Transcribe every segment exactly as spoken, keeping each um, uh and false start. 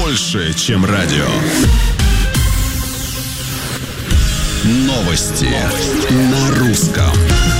больше, чем радио. Новости, Новости. На русском.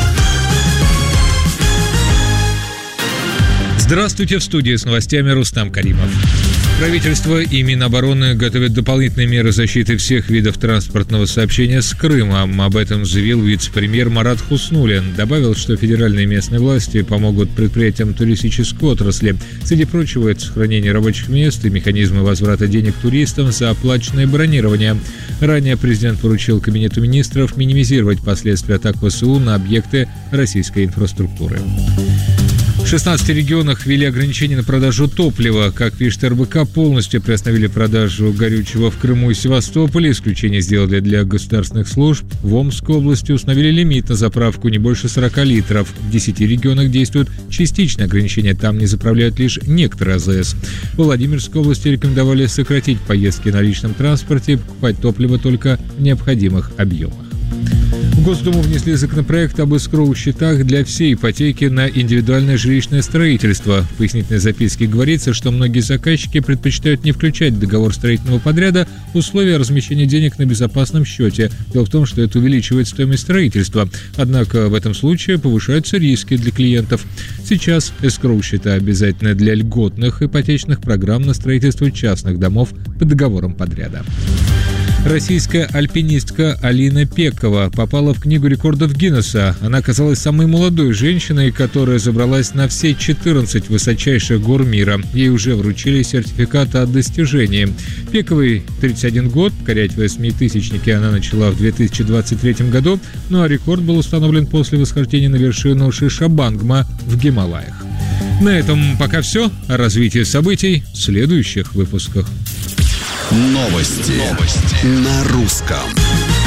Здравствуйте, в студии с новостями Рустам Каримов. Правительство и Минобороны готовят дополнительные меры защиты всех видов транспортного сообщения с Крымом. Об этом заявил вице-премьер Марат Хуснуллин. Добавил, что федеральные и местные власти помогут предприятиям туристической отрасли. Среди прочего, это сохранение рабочих мест и механизмы возврата денег туристам за оплаченное бронирование. Ранее президент поручил Кабинету министров минимизировать последствия атак ВСУ на объекты российской инфраструктуры. В шестнадцати регионах ввели ограничения на продажу топлива. Как пишет эр бэ ка, полностью приостановили продажу горючего в Крыму и Севастополе. Исключение сделали для государственных служб. В Омской области установили лимит на заправку не больше сорока литров. В десяти регионах действуют частичные ограничения. Там не заправляют лишь некоторые а зэ эс. В Владимирской области рекомендовали сократить поездки на личном транспорте и покупать топливо только в необходимых объемах. В Госдуму внесли законопроект об эскроу-счетах для всей ипотеки на индивидуальное жилищное строительство. В пояснительной записке говорится, что многие заказчики предпочитают не включать в договор строительного подряда условия размещения денег на безопасном счете. Дело в том, что это увеличивает стоимость строительства. Однако в этом случае повышаются риски для клиентов. Сейчас эскроу-счета обязательны для льготных ипотечных программ на строительство частных домов по договорам подряда. Российская альпинистка Алина Пекова попала в Книгу рекордов Гиннесса. Она оказалась самой молодой женщиной, которая забралась на все четырнадцать высочайших гор мира. Ей уже вручили сертификат о достижении. Пековой тридцать один год, покорять восьмитысячники она начала в две тысячи двадцать третьем году, ну а рекорд был установлен после восхождения на вершину Шишабангма в Гималаях. На этом пока все. О развитии событий в следующих выпусках. Новости, Новости. На русском.